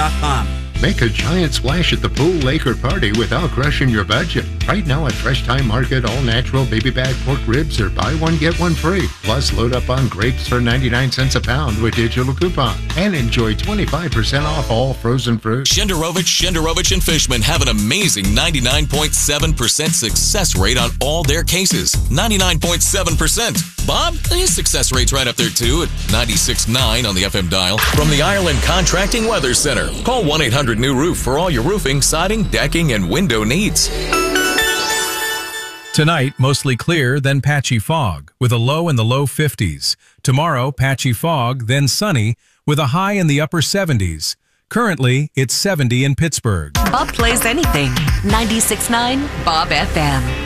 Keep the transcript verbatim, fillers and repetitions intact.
dot com. Make a giant splash at the pool, lake, or party without crushing your budget. Right now at Fresh Time Market, all natural baby back pork ribs are buy one, get one free. Plus, load up on grapes for ninety-nine cents a pound with digital coupon. And enjoy twenty-five percent off all frozen fruit. Shenderovich, Shenderovich, and Fishman have an amazing ninety-nine point seven percent success rate on all their cases. ninety-nine point seven percent. Bob, his success rate's right up there too at ninety-six point nine on the F M dial. From the Ireland Contracting Weather Center. Call one eight hundred new roof for all your roofing, siding, decking, and window needs. Tonight, mostly clear, then patchy fog, with a low in the low fifties. Tomorrow, patchy fog, then sunny, with a high in the upper seventies. Currently, it's seventy in Pittsburgh. Bob plays anything. ninety-six point nine Bob F M.